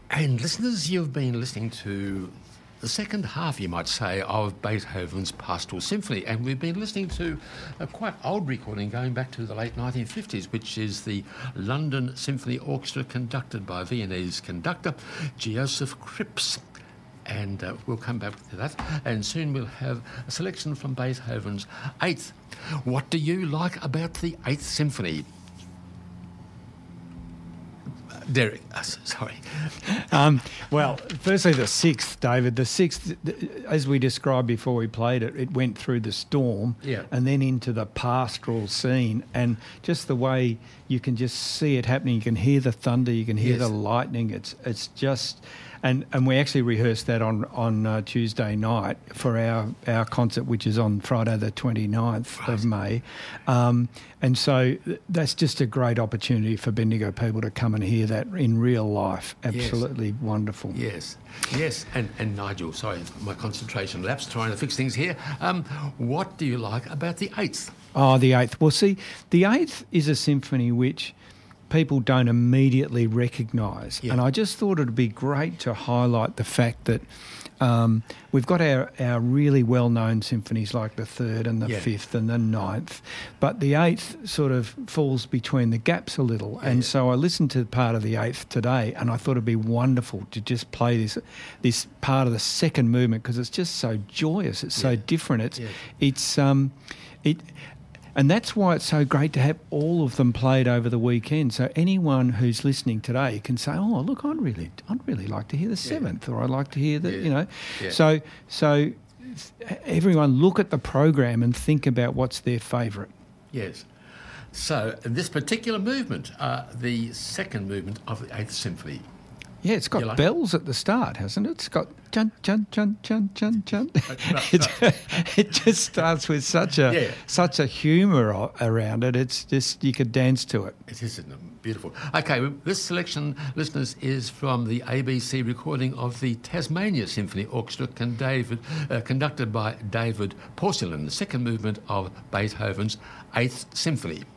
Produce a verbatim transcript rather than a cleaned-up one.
And listeners, you've been listening to the second half, you might say, of Beethoven's Pastoral Symphony, and we've been listening to a quite old recording going back to the late nineteen fifties, which is the London Symphony Orchestra conducted by Viennese conductor Joseph Krips. And uh, we'll come back to that, and soon we'll have a selection from Beethoven's Eighth. What do you like about the Eighth Symphony? Derek, uh, sorry. Um, well, firstly, the sixth, David. The sixth, as we described before we played it, it went through the storm yeah. and then into the pastoral scene. And just the way you can just see it happening, you can hear the thunder, you can hear yes. the lightning. It's it's just... And and we actually rehearsed that on, on uh, Tuesday night for our, our concert, which is on Friday the twenty-ninth right. of May. Um, and so that's just a great opportunity for Bendigo people to come and hear that in real life. Absolutely yes. wonderful. Yes, yes. And, and Nigel, sorry, my concentration lapsed trying to fix things here. Um, what do you like about the Eighth? Oh, the Eighth. Well, see, the Eighth is a symphony which people don't immediately recognise. Yeah. And I just thought it would be great to highlight the fact that um, we've got our, our really well-known symphonies like the Third and the yeah. Fifth and the Ninth, but the Eighth sort of falls between the gaps a little. Yeah. And so I listened to part of the Eighth today, and I thought it'd be wonderful to just play this this part of the second movement because it's just so joyous. It's yeah. so different. It's yeah. it's um it. And that's why it's so great to have all of them played over the weekend. So anyone who's listening today can say, "Oh, look, I'd really, I'd really like to hear the seventh, yeah. or I'd like to hear the, yeah. you know." Yeah. So, so everyone look at the program and think about what's their favourite. Yes. So this particular movement, uh, the second movement of the Eighth Symphony. Yeah, it's got like bells it? at the start, hasn't it? It's got chun, chun, chun, chun, chun, chun. Right, right. It just starts with such a yeah. such a humour around it. It's just, you could dance to it. It is beautiful. Okay, well, this selection, listeners, is from the A B C recording of the Tasmania Symphony Orchestra con David, uh, conducted by David Porcelain, the second movement of Beethoven's Eighth Symphony.